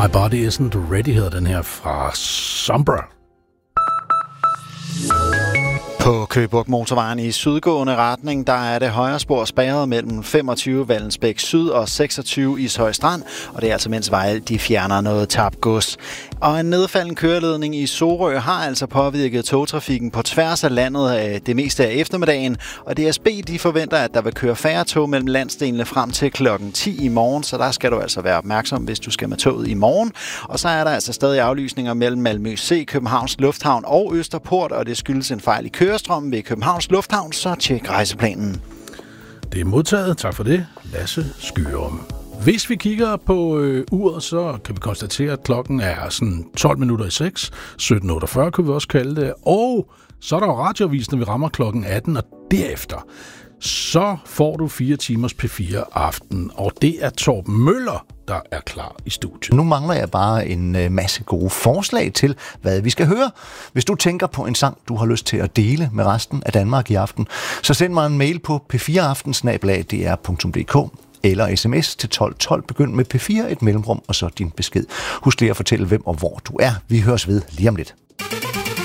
My Body Isn't Ready hedder den her fra Sombra. På Køge Bugt Motorvejen i sydgående retning, der er det højre spor spærret mellem 25 Vallensbæk Syd og 26 Ishøj Strand, og det er altså mens Vejle de fjerner noget tabt gods. Og en nedfalden køreledning i Sorø har altså påvirket togtrafikken på tværs af landet det meste af eftermiddagen, og DSB de forventer, at der vil køre færre tog mellem landsdelene frem til klokken 10 i morgen, så der skal du altså være opmærksom, hvis du skal med toget i morgen. Og så er der altså stadig aflysninger mellem Malmø C, Københavns Lufthavn og Østerport, og det skyldes en fejl i kørestrømmen ved Københavns Lufthavn, så tjek rejseplanen. Det er modtaget. Tak for det, Lasse Skyrum. Hvis vi kigger på uret, så kan vi konstatere, at klokken er sådan 12 minutter i 6. 17.48 kan vi også kalde det. Og så er der jo radioavisen, når vi rammer klokken 18, og derefter så får du 4 timers P4 aften. Og det er Torben Møller, der er klar i studiet. Nu mangler jeg bare en masse gode forslag til, hvad vi skal høre. Hvis du tænker på en sang, du har lyst til at dele med resten af Danmark i aften, så send mig en mail på p4aften@dr.dk eller sms til 1212. Begynd med P4, et mellemrum og så din besked. Husk lige at fortælle, hvem og hvor du er. Vi høres ved lige om lidt.